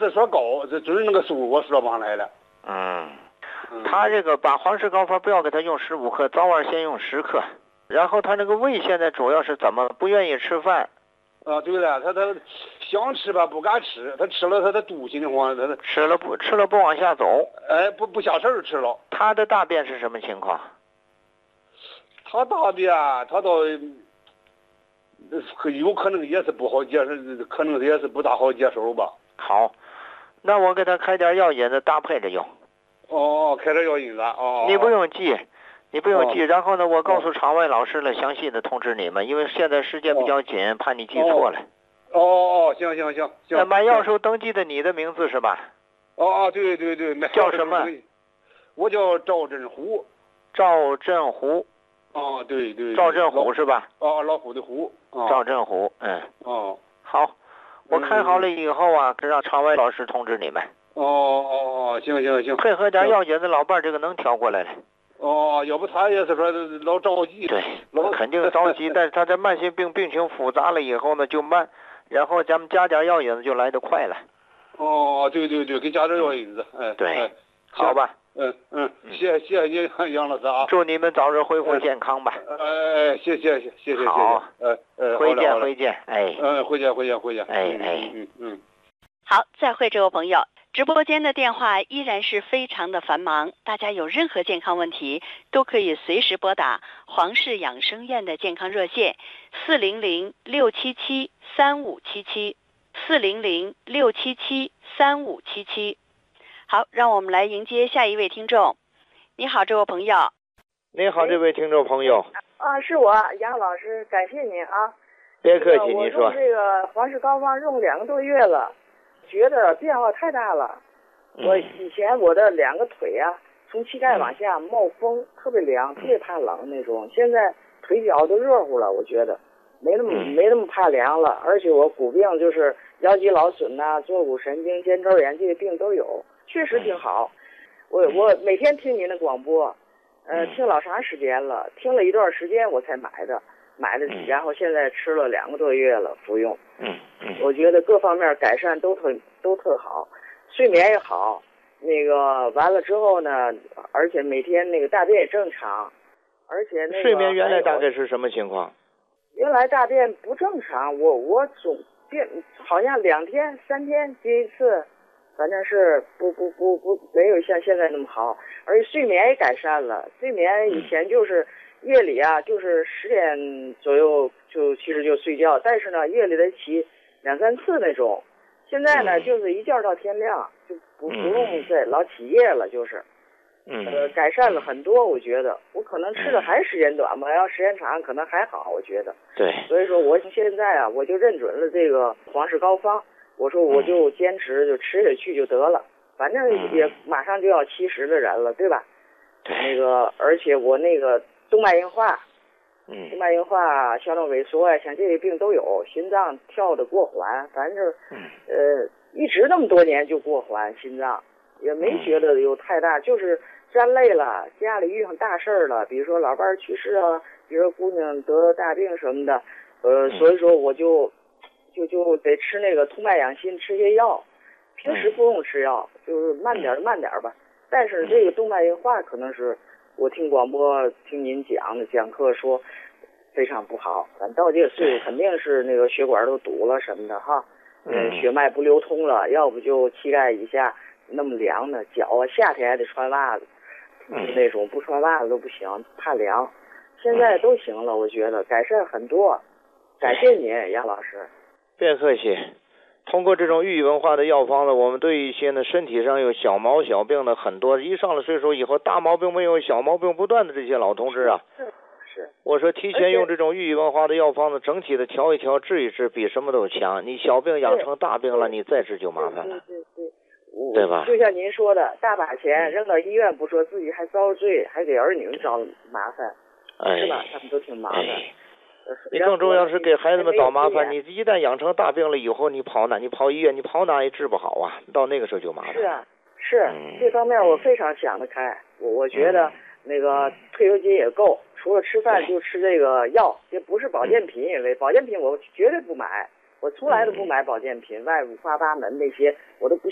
是说高，这就是那个数我说忘来了。 他这个把黄石膏方不要给他用15克，早晚先用10克。然后他那个胃现在主要是怎么不愿意吃饭？ 对了，他想吃吧，不敢吃，他吃了他肚心的慌，他吃了不往下走。 不下身吃了。 他的大便是什么情况？ 他大便他倒有可能也是不好接受，可能也是不大好接受吧。 好，那我给他开点药引子搭配着用。 开点药引子。 你不用记。你不用记，然后呢，我告诉场外老师了，详细的通知你们，因为现在时间比较紧，怕你记错了。 行。 那买药时候登记的你的名字是吧？ 对， 叫什么？ 我叫赵振虎。 赵振虎。 对。 赵振虎是吧？ 老虎的虎。 赵振虎，好，我看好了以后啊，让场外老师通知你们。 行。 配合点药引子，老伴儿这个能调过来了。 要不他也是说老着急。 对，肯定着急，但是他这慢性病情复杂了以后呢就慢，然后咱们加点药引子就来得快了。 对，给加点药引子。 对，好吧。 谢谢你杨老师啊。 祝你们早日恢复健康吧。 谢谢。 好。回见。 回见。 好，再会这位朋友。直播间的电话依然是非常的繁忙，大家有任何健康问题都可以随时拨打黄氏养生院的健康热线400-677-3577，400-677-3577。好，让我们来迎接下一位听众。你好，这位朋友。 你好，这位听众朋友。 是我杨老师，感谢您啊。 别客气，您说。 我用这个黄氏膏方用2个多月了。觉得变化太大了。我以前我的2个腿啊，从膝盖往下冒风，特别凉，特别怕冷那种。现在腿脚都热乎了，我觉得没那么怕凉了。而且我骨病就是腰肌劳损呐、坐骨神经、肩周炎这些病都有，确实挺好。我每天听您的广播，听老长时间了，听了一段时间我才买的，然后现在吃了2个多月了，服用。我觉得各方面改善都特好，睡眠也好，那个完了之后呢，而且每天那个大便也正常，而且那个睡眠原来大概是什么情况？ 原来大便不正常，我总便好像2天3天接一次，反正是不没有像现在那么好，而且睡眠也改善了。睡眠以前就是夜里啊，就是10点左右其实就睡觉，但是呢夜里得起2、3次那种。现在呢就是一觉到天亮，就不用再老起夜了，就是改善了很多。我觉得我可能吃的还时间短吧，要时间长可能还好，我觉得。 对， 所以说我现在啊，我就认准了这个黄氏膏方，我说我就坚持就吃下去就得了，反正也马上就要70的人了，对吧？ 对。 那个而且我那个动脉硬化，动脉硬化、小脑萎缩啊，像这些病都有，心脏跳得过缓，反正一直那么多年就过缓，心脏也没觉得有太大，就是沾累了，家里遇上大事儿了，比如说老伴儿去世啊，比如说姑娘得大病什么的，所以说我就得吃那个通脉养心，吃些药，平时不用吃药，就是慢点吧。但是这个动脉硬化可能是我听广播听您讲课说非常不好，咱到这个岁数肯定是那个血管都堵了什么的哈，血脉不流通了，要不就膝盖以下那么凉的，脚啊夏天还得穿袜子，那种不穿袜子都不行，怕凉。现在都行了，我觉得改善很多，感谢您杨老师。 别客气。通过这种寓意文化的药方呢，我们对一些呢身体上有小毛小病的很多，一上了岁数以后大毛病没有，小毛病不断的这些老同志啊， 是我说提前用这种寓意文化的药方呢，整体的调一调治一治，比什么都强。你小病养成大病了，你再治就麻烦了，对吧？ 就像您说的，大把钱扔到医院不说，自己还遭罪，还给儿女找麻烦，是吧？他们都挺麻烦。 你更重要是给孩子们找麻烦，你一旦养成大病了以后，你跑哪？你跑医院，你跑哪也治不好啊！到那个时候就麻烦。 是啊，是这方面我非常想得开。我觉得那个退休金也够，除了吃饭就吃这个药，这不是保健品，因为保健品我绝对不买，我从来都不买保健品，外五花八门那些我都不